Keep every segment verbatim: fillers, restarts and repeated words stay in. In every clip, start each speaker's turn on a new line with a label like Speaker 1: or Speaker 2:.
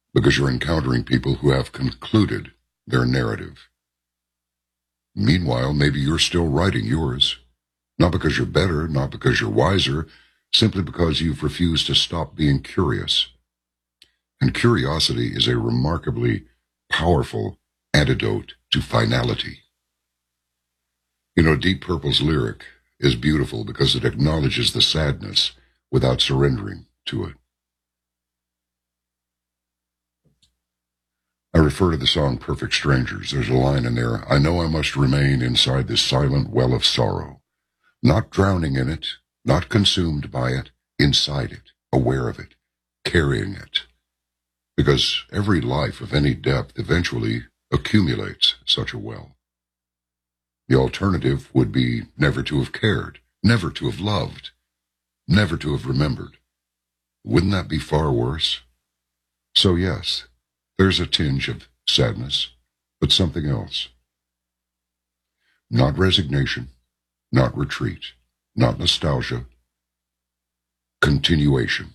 Speaker 1: because you're encountering people who have concluded their narrative. Meanwhile, maybe you're still writing yours, not because you're better, not because you're wiser, simply because you've refused to stop being curious. And curiosity is a remarkably powerful antidote to finality. You know, Deep Purple's lyric is beautiful because it acknowledges the sadness without surrendering to it. I refer to the song Perfect Strangers. There's a line in there, I know I must remain inside this silent well of sorrow, not drowning in it, not consumed by it, inside it, aware of it, carrying it. Because every life of any depth eventually accumulates such a well. The alternative would be never to have cared, never to have loved, never to have remembered. Wouldn't that be far worse? So yes, there's a tinge of sadness, but something else. Not resignation, not retreat, not nostalgia. Continuation.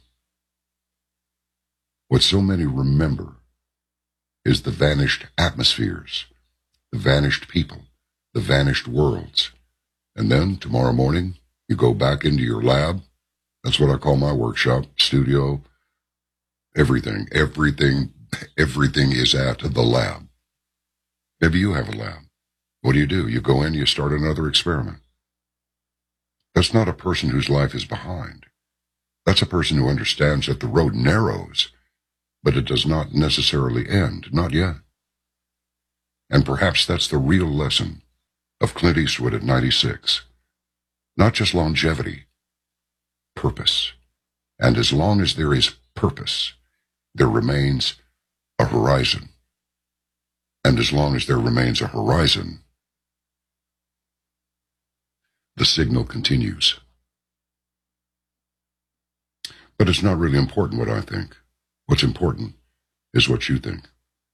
Speaker 1: What so many remember is the vanished atmospheres, the vanished people, the vanished worlds. And then tomorrow morning, you go back into your lab. That's what I call my workshop, studio, everything, everything, everything is at the lab. Maybe you have a lab. What do you do? You go in, you start another experiment. That's not a person whose life is behind. That's a person who understands that the road narrows, but it does not necessarily end, not yet. And perhaps that's the real lesson of Clint Eastwood at ninety-six. Not just longevity, purpose. And as long as there is purpose, there remains a horizon. And as long as there remains a horizon, the signal continues. But it's not really important what I think. What's important is what you think.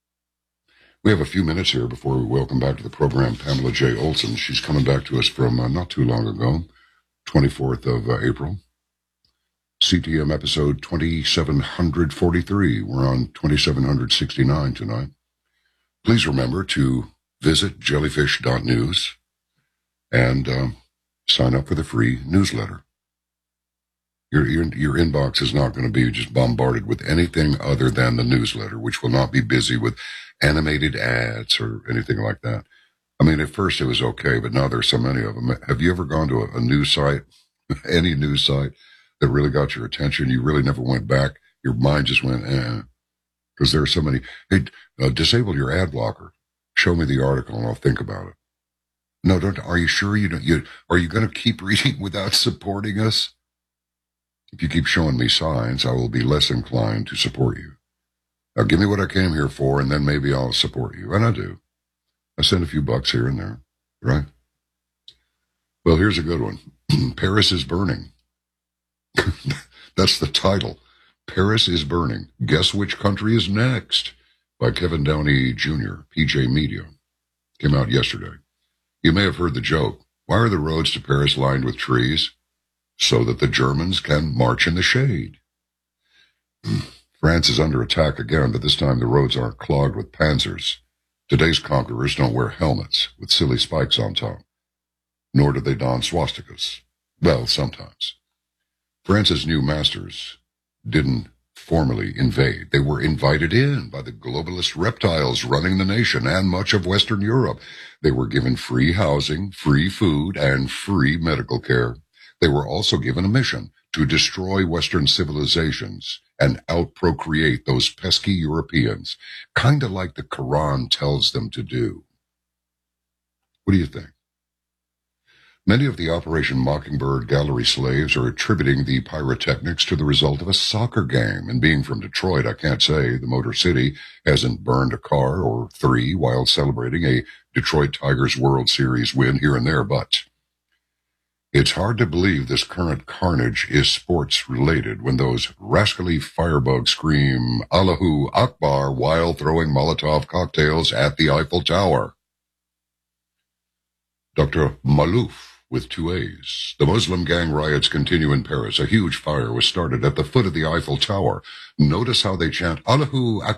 Speaker 1: We have a few minutes here before we welcome back to the program Pamela J. Olson. She's coming back to us from uh, not too long ago, twenty-fourth of uh, April. C T M episode twenty-seven forty-three. We're on twenty-seven sixty-nine tonight. Please remember to visit jellyfish dot news and uh, sign up for the free newsletter. Your, your, your inbox is not going to be just bombarded with anything other than the newsletter, which will not be busy with animated ads or anything like that. I mean, at first it was okay, but now there's so many of them. Have you ever gone to a, a news site, any news site that really got your attention? You really never went back. Your mind just went, eh, because there are so many. Hey, uh, disable your ad blocker. Show me the article and I'll think about it. No, don't. Are you sure you don't? You, are you going to keep reading without supporting us? If you keep showing me signs, I will be less inclined to support you. Now, give me what I came here for, and then maybe I'll support you. And I do. I send a few bucks here and there, right? Well, here's a good one. Paris is burning. That's the title. Paris is burning. Guess which country is next? By Kevin Downey Junior, P J Media. Came out yesterday. You may have heard the joke. Why are the roads to Paris lined with trees? So that the Germans can march in the shade. France is under attack again, but this time the roads aren't clogged with panzers. Today's conquerors don't wear helmets with silly spikes on top. Nor do they don swastikas. Well, sometimes. France's new masters didn't formally invade. They were invited in by the globalist reptiles running the nation and much of Western Europe. They were given free housing, free food, and free medical care. They were also given a mission to destroy Western civilizations and outprocreate those pesky Europeans, kind of like the Quran tells them to do. What do you think? Many of the Operation Mockingbird gallery slaves are attributing the pyrotechnics to the result of a soccer game. And being from Detroit, I can't say the Motor City hasn't burned a car or three while celebrating a Detroit Tigers World Series win here and there, but it's hard to believe this current carnage is sports-related when those rascally firebugs scream Allahu Akbar while throwing Molotov cocktails at the Eiffel Tower. Doctor Malouf with two A's. The Muslim gang riots continue in Paris. A huge fire was started at the foot of the Eiffel Tower. Notice how they chant Allahu Akbar